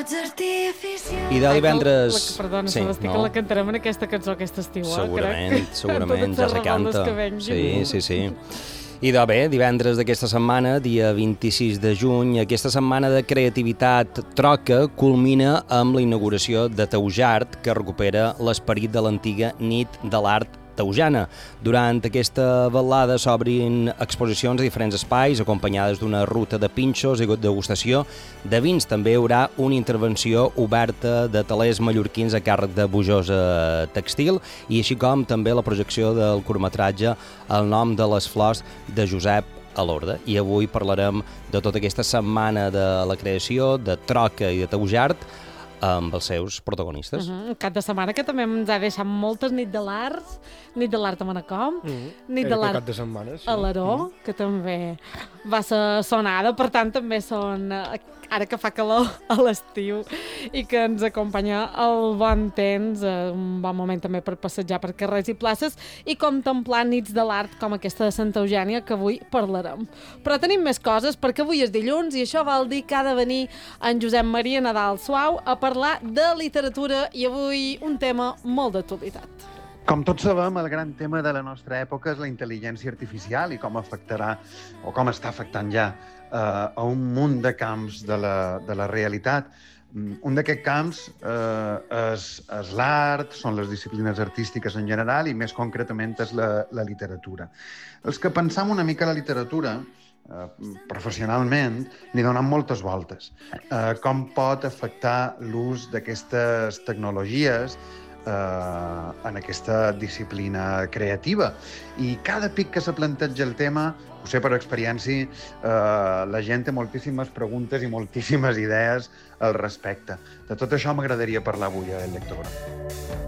I de divendres... Perdona, Sebastià, que la cantarem en aquesta cançó aquest estiu. Segurament, ja se canta. Sí. I de bé, divendres d'aquesta setmana, dia 26 de juny, aquesta setmana de creativitat troca culmina amb la inauguració de Taujart, que recupera l'esperit de l'antiga nit de l'art taujana. Durant aquesta vetllada s'obrin exposicions a diferents espais, acompanyades d'una ruta de pinxos i degustació de vins. També hi haurà una intervenció oberta de talers mallorquins a càrrec de Bujosa Textil, i així com també la projecció del curtmetratge El nom de les flors de Josep Elorda. I avui parlarem de tota aquesta setmana de la creació, de Troca i de Taujart, amb els seus protagonistes. Un cap de setmana que també ens ha deixat moltes nit de l'art a Manacor, nit de l'art a l'Aró, que també va ser sonada, per tant també són, ara que fa calor a l'estiu i que ens acompanya el bon temps, un bon moment també per passejar per carrers i places i contemplar nits de l'art com aquesta de Santa Eugènia, que avui parlarem. Però tenim més coses, perquè avui és dilluns i això vol dir que ha de venir en Josep Maria Nadal Suau a parlar de literatura, i avui un tema molt d'actualitat. Com tots sabem, el gran tema de la nostra època és la intel·ligència artificial i com afectarà, o com està afectant ja, a un munt de camps de la realitat. Un d'aquests camps és l'art, són les disciplines artístiques en general i més concretament és la literatura. Els que pensam una mica la literatura, professionalment, li donen moltes voltes. Com pot afectar l'ús d'aquestes tecnologies en aquesta disciplina creativa. I cada pic que se planteja el tema, ho sé per experiència, la gent té moltíssimes preguntes i moltíssimes idees al respecte. De tot això m'agradaria parlar avui a El Lector.